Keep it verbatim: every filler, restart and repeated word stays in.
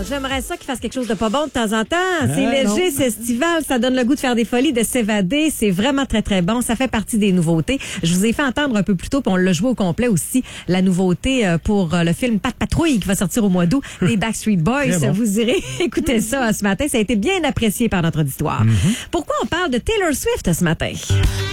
j'aimerais ça qu'il fasse quelque chose de pas bon de temps en temps. C'est Ah, léger, non. c'est estival, ça donne le goût de faire des folies, de s'évader. C'est vraiment très, très bon. Ça fait partie des nouveautés. Je vous ai fait entendre un peu plus tôt, puis on l'a joué au complet aussi, la nouveauté euh, pour euh, le film Pat Patrouille qui va sortir au mois d'août, des Backstreet Boys. Bon. Vous irez écouter ça ce matin. Ça a été bien apprécié par notre auditoire. Mm-hmm. Pourquoi on parle de Taylor Swift ce matin?